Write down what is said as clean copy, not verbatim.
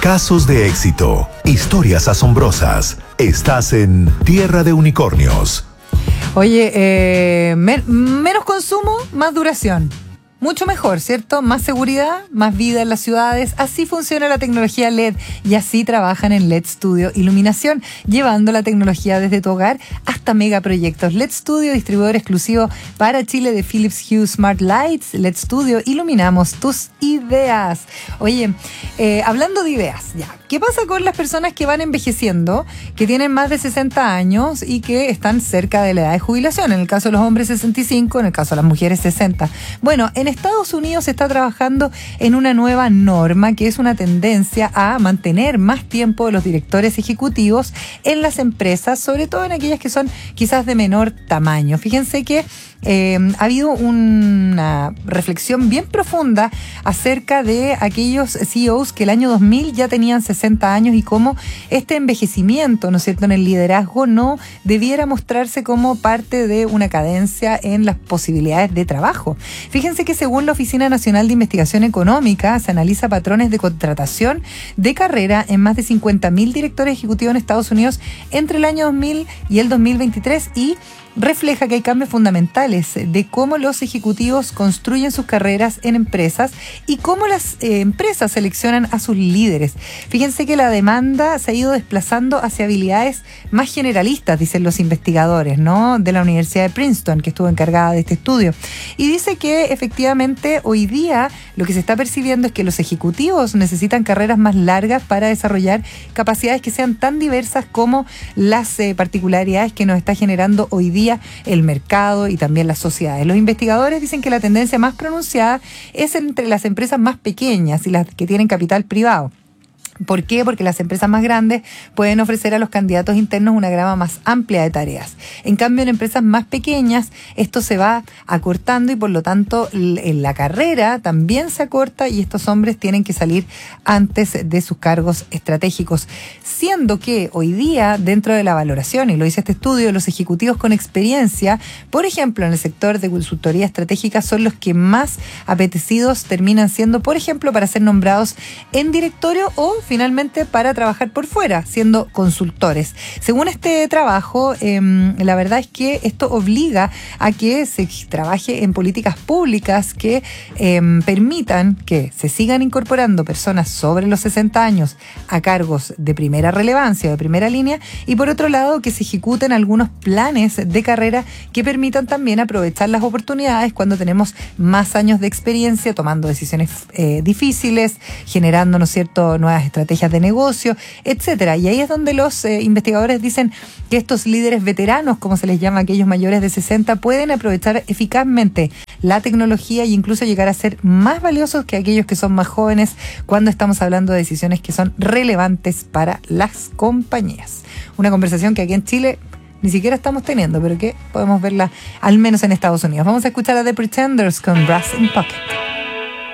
Casos de éxito, historias asombrosas. Estás en Tierra de Unicornios. Oye, menos consumo, más duración. Mucho mejor, ¿cierto? Más seguridad, más vida en las ciudades. Así funciona la tecnología LED y así trabajan en LED Studio Iluminación, llevando la tecnología desde tu hogar hasta megaproyectos. LED Studio, distribuidor exclusivo para Chile de Philips Hue Smart Lights. LED Studio, iluminamos tus ideas. Oye, hablando de ideas, ya. ¿Qué pasa con las personas que van envejeciendo, que tienen más de 60 años y que están cerca de la edad de jubilación? En el caso de los hombres 65, en el caso de las mujeres 60. Bueno, en Estados Unidos se está trabajando en una nueva norma que es una tendencia a mantener más tiempo de los directores ejecutivos en las empresas, sobre todo en aquellas que son quizás de menor tamaño. Fíjense que ha habido una reflexión bien profunda acerca de aquellos CEOs que el año 2000 ya tenían 60 años y cómo este envejecimiento, ¿no es cierto?, en el liderazgo no debiera mostrarse como parte de una cadencia en las posibilidades de trabajo. Fíjense que según la Oficina Nacional de Investigación Económica, se analiza patrones de contratación de carrera en más de 50.000 directores ejecutivos en Estados Unidos entre el año 2000 y el 2023 y refleja que hay cambios fundamentales de cómo los ejecutivos construyen sus carreras en empresas y cómo las empresas seleccionan a sus líderes. Fíjense que la demanda se ha ido desplazando hacia habilidades más generalistas, dicen los investigadores, ¿no?, de la Universidad de Princeton, que estuvo encargada de este estudio. Y dice que efectivamente hoy día lo que se está percibiendo es que los ejecutivos necesitan carreras más largas para desarrollar capacidades que sean tan diversas como las particularidades que nos está generando hoy día el mercado y también las sociedades. Los investigadores dicen que la tendencia más pronunciada es entre las empresas más pequeñas y las que tienen capital privado. ¿Por qué? Porque las empresas más grandes pueden ofrecer a los candidatos internos una gama más amplia de tareas. En cambio, en empresas más pequeñas, esto se va acortando y por lo tanto en la carrera también se acorta y estos hombres tienen que salir antes de sus cargos estratégicos. Siendo que hoy día, dentro de la valoración, y lo dice este estudio, los ejecutivos con experiencia, por ejemplo, en el sector de consultoría estratégica, son los que más apetecidos terminan siendo, por ejemplo, para ser nombrados en directorio o finalmente para trabajar por fuera, siendo consultores. Según este trabajo, la verdad es que esto obliga a que se trabaje en políticas públicas que permitan que se sigan incorporando personas sobre los 60 años a cargos de primera relevancia, de primera línea, y por otro lado que se ejecuten algunos planes de carrera que permitan también aprovechar las oportunidades cuando tenemos más años de experiencia, tomando decisiones difíciles, generando, ¿no es cierto?, nuevas estrategias de negocio, etcétera. Y ahí es donde los investigadores dicen que estos líderes veteranos, como se les llama a aquellos mayores de 60, pueden aprovechar eficazmente la tecnología e incluso llegar a ser más valiosos que aquellos que son más jóvenes cuando estamos hablando de decisiones que son relevantes para las compañías. Una conversación que aquí en Chile ni siquiera estamos teniendo, pero que podemos verla al menos en Estados Unidos. Vamos a escuchar a The Pretenders con Brass in Pocket.